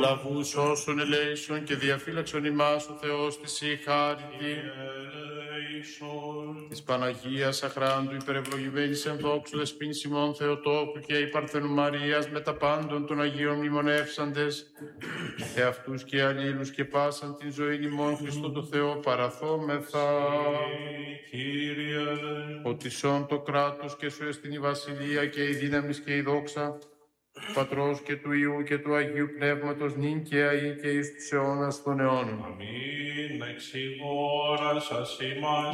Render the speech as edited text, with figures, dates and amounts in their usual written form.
Λαβούς όσων ελέησον και διαφύλαξον ημάς ο Θεός της η χάρητη. Της Παναγίας Αχράντου υπερευλογημένης εν δόξου δεσπίν Σιμών Θεοτόκου και η Παρθενού Μαρίας με τα πάντων των Αγίων μνημονεύσαντες, εαυτούς και αλλήλους και πάσαν την ζωή ημών Χριστό το Θεό παραθόμεθα. Κύριε, Ότι σών το κράτος και σου εστιν η βασιλεία και η δύναμις και η δόξα, του Πατρός και του Υιού και του Αγίου Πνεύματος νυν και αεί και εις τους αιώνας των αιώνων. αμήν εξηγόρας ημάς.